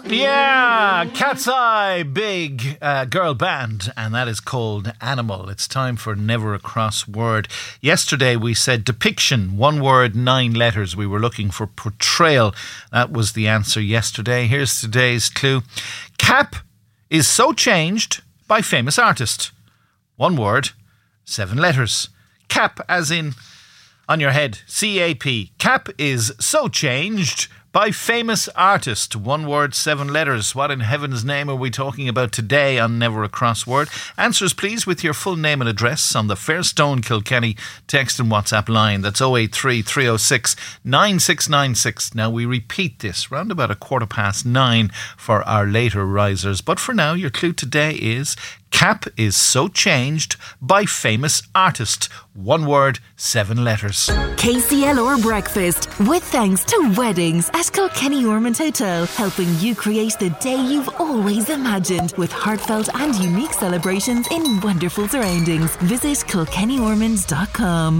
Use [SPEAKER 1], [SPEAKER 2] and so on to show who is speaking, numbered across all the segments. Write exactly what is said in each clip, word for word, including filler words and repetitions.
[SPEAKER 1] Yeah, Cat's Eye, big uh, girl band, and that is called Animal. It's time for Never a Cross Word. Yesterday we said depiction, one word, nine letters. We were looking for portrayal. That was the answer yesterday. Here's today's clue. Cap is so changed by famous artist. One word, seven letters. Cap as in on your head, C A P. Cap is so changed by famous artist. One word, seven letters. What in heaven's name are we talking about today on Never a Crossword? Answers please with your full name and address on the Fairstone Kilkenny text and WhatsApp line. That's oh eight three, three oh six, nine six nine six. Now we repeat this round about a quarter past nine for our later risers. But for now, your clue today is Cap is so changed by famous artist. One word, seven letters.
[SPEAKER 2] K C L R Breakfast, with thanks to Weddings at Kilkenny Ormond Hotel, helping you create the day you've always imagined with heartfelt and unique celebrations in wonderful surroundings. Visit kilkenny ormonds dot com.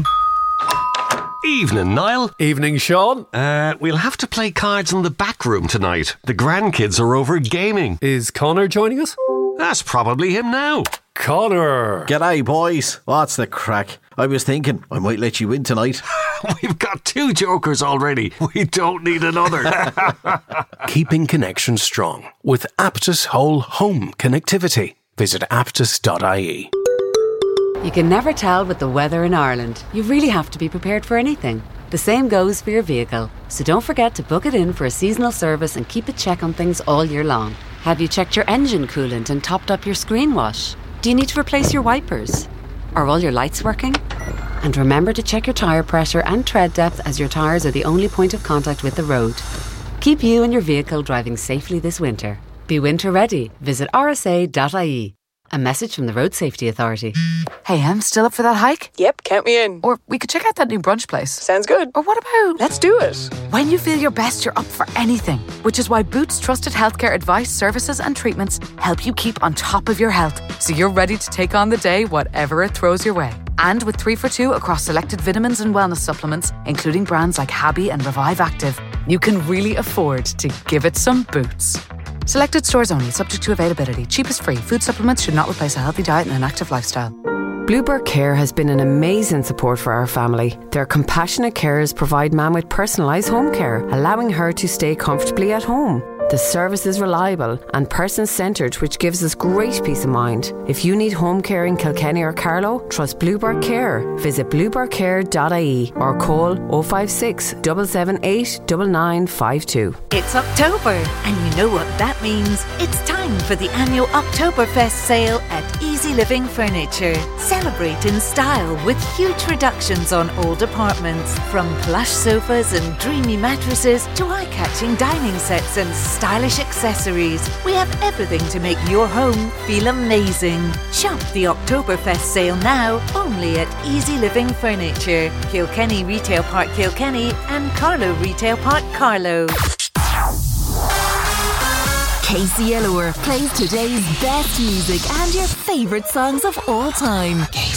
[SPEAKER 3] Evening, Niall.
[SPEAKER 4] Evening, Sean.
[SPEAKER 3] Uh, we'll have to play cards in the back room tonight. The grandkids are over gaming.
[SPEAKER 4] Is Connor joining us?
[SPEAKER 3] That's probably him now.
[SPEAKER 4] Connor.
[SPEAKER 5] G'day, boys. What's the crack? I was thinking I might let you in tonight.
[SPEAKER 3] We've got two jokers already. We don't need another.
[SPEAKER 6] Keeping connection strong with Aptus Whole Home Connectivity. Visit aptus dot I E.
[SPEAKER 7] You can never tell with the weather in Ireland. You really have to be prepared for anything. The same goes for your vehicle. So don't forget to book it in for a seasonal service and keep a check on things all year long. Have you checked your engine coolant and topped up your screen wash? Do you need to replace your wipers? Are all your lights working? And remember to check your tyre pressure and tread depth, as your tyres are the only point of contact with the road. Keep you and your vehicle driving safely this winter. Be winter ready. Visit r s a dot I E. A message from the Road Safety Authority.
[SPEAKER 8] Hey, Em, still up for that hike?
[SPEAKER 9] Yep, count me in.
[SPEAKER 8] Or we could check out that new brunch place.
[SPEAKER 9] Sounds good.
[SPEAKER 8] Or what about...
[SPEAKER 9] Let's do it.
[SPEAKER 8] When you feel your best, you're up for anything. Which is why Boots Trusted Healthcare Advice, Services and Treatments help you keep on top of your health, so you're ready to take on the day, whatever it throws your way. And with three for two across selected vitamins and wellness supplements, including brands like Habby and Revive Active, you can really afford to give it some Boots. Selected stores only, subject to availability. Cheapest free. Food supplements should not replace a healthy diet and an active lifestyle.
[SPEAKER 10] Bluebird Care has been an amazing support for our family. Their compassionate carers provide Mam with personalised home care, allowing her to stay comfortably at home. The service is reliable and person-centred, which gives us great peace of mind. If you need home care in Kilkenny or Carlow, trust Bluebird Care. Visit bluebird care dot I E or call oh five six, seven seven eight, nine nine five two.
[SPEAKER 11] It's October, and you know what that means. It's time for the annual Oktoberfest sale at Easy Living Furniture. Celebrate in style with huge reductions on all departments, from plush sofas and dreamy mattresses to eye-catching dining sets and stylish accessories. We have everything to make your home feel amazing. Shop the Oktoberfest sale now, only at Easy Living Furniture, Kilkenny Retail Park Kilkenny and Carlow Retail Park Carlow.
[SPEAKER 2] K C L R plays today's best music and your favourite songs of all time. K